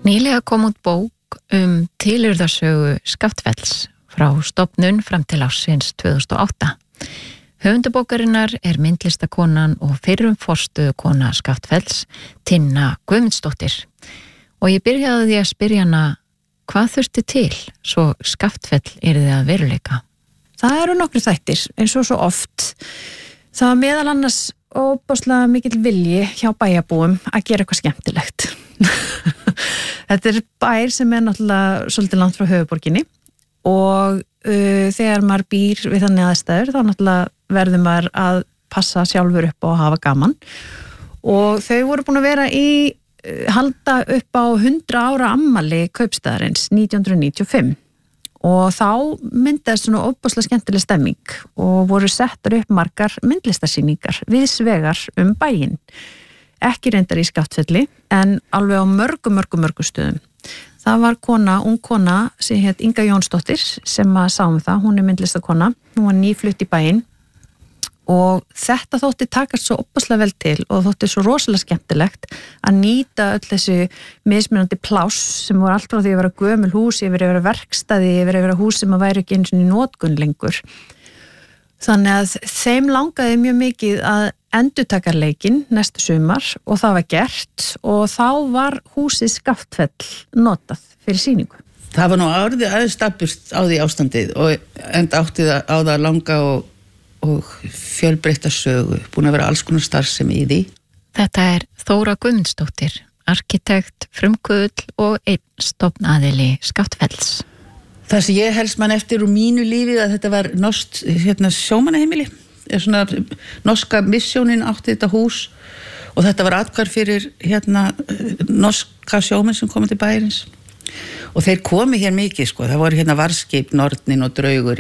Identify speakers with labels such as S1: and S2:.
S1: Nýlega kom út bók tilurðarsögu Skaftfells frá stofnun fram til ársins 2008. Höfundabókarinnar myndlistakonan og fyrrum forstöðukona Skaftfells, Tinna Guðmundsdóttir. Og ég byrjaði því að spyrja hana hvað þurfti til svo Skaftfell yrði að veruleika.
S2: Það eru nokkru þættir, eins og svo oft. Það var meðal annars óbáslega mikill vilji hjá bæjarbúum að gera eitthvað skemmtilegt. Þetta bær sem náttúrulega svolítið langt frá höfuðborginni og þegar maður býr við þannig aðstæður þá náttúrulega verður maður að passa sjálfur upp og hafa gaman og þau voru búin að vera halda upp á 100 ára afmæli kaupstaðarins 1995 og þá myndaðist svona óbáslega skemmtileg stemming og voru settar upp margar myndlistarsýningar viðsvegar bæinn. Ekki reyndar í Skaftfelli en alveg á mörgum stöðum. Það var ung kona sem hét Inga Jónsdóttir sem að sáum það, hún myndlistakona, hún var nýflutt í bæinn og þetta þótti takast svo óbáslega vel til og þótti svo rosalega skemmtilegt að nýta öll þessu mismunandi pláss sem voru allt frá því að vera gömul hús yfir að vera verkstæði, yfir að vera hús sem að væri ekki einu sinni í notkun lengur. Þannig að þeim langaði mjög mikið að endurtaka leikinn næstu sumar og það var gert og þá var húsið Skaftfell notað fyrir sýningu.
S3: Það var nú árið aðeins stabburt á því ástandið og enda átti það á það langa og fjölbreytta sögu, búin að vera alls konar starfsemi í því.
S1: Þetta Þóra Guðmundsdóttir, arkitekt, frumkvöðull og einn stofnaðili Skaftfells.
S3: Það sem ég helst mann eftir úr mínu lífi að þetta var norskt sjómannaheimili. Svona norska missjónin átti þetta hús og þetta var athvarf fyrir norska sjómenn sem komið til bæjarins og þeir komu hér mikið það voru varðskip, Nornin og Draugur